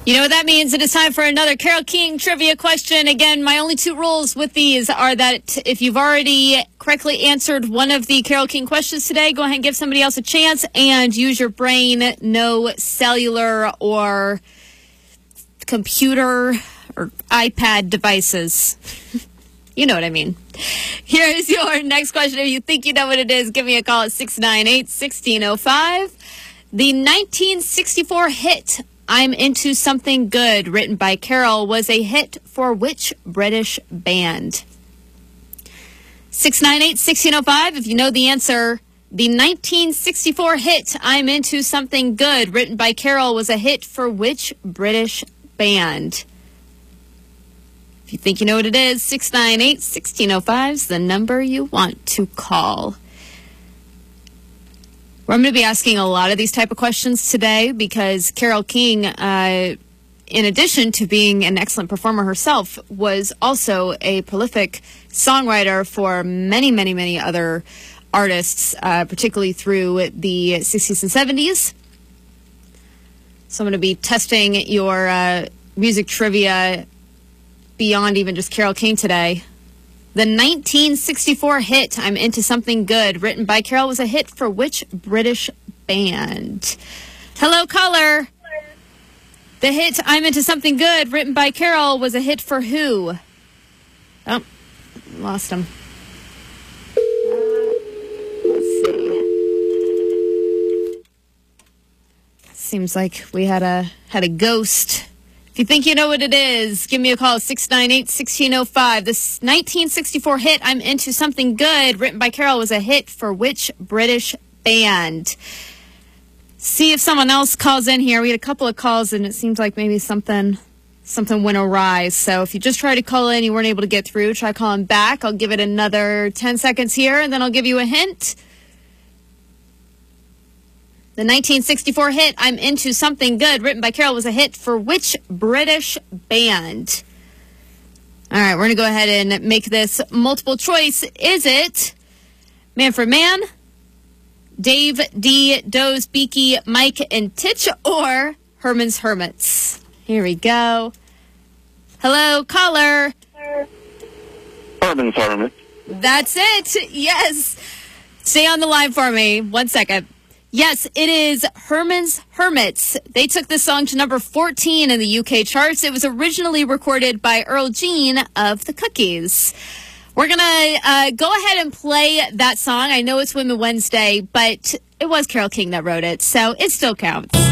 You know what that means? It is time for another Carole King trivia question. Again, my only two rules with these are that if you've already correctly answered one of the Carole King questions today, go ahead and give somebody else a chance and use your brain. No cellular or computer or iPad devices. You know what I mean. Here is your next question. If you think you know what it is, give me a call at 698-1605. The 1964 hit I'm Into Something Good, written by Carole, was a hit for which British band? 698-1605. If you know the answer, the 1964 hit I'm Into Something Good, written by Carole, was a hit for which British band? If you think you know what it is, 698-1605 is the number you want to call. I'm going to be asking a lot of these type of questions today because Carole King, in addition to being an excellent performer herself, was also a prolific songwriter for many, many, many other artists, particularly through the 60s and 70s. So I'm going to be testing your music trivia beyond even just Carole King today. The 1964 hit, I'm Into Something Good, written by Carole, was a hit for which British band? Hello, caller. The hit, I'm Into Something Good, written by Carole, was a hit for who? Oh, lost him. Let's see. Seems like we had a ghost. If you think you know what it is, give me a call, 698-1605. This 1964 hit, I'm Into Something Good, written by Carole, was a hit for which British band? See if someone else calls in here. We had a couple of calls, and it seems like maybe something went awry. So if you just tried to call in, you weren't able to get through, try calling back. I'll give it another 10 seconds here, and then I'll give you a hint. The 1964 hit, I'm Into Something Good, written by Carole, was a hit for which British band? All right, we're going to go ahead and make this multiple choice. Is it Manfred Mann, Dave D, Doze, Beaky, Mike, and Titch, or Herman's Hermits? Here we go. Hello, caller. Herman's Hermits. That's it. Yes. Stay on the line for me. 1 second. Yes, it is Herman's Hermits. They took this song to number 14 in the UK charts. It was originally recorded by Earl Jean of the Cookies. We're going to go ahead and play that song. I know it's Women Wednesday, but it was Carole King that wrote it, so it still counts.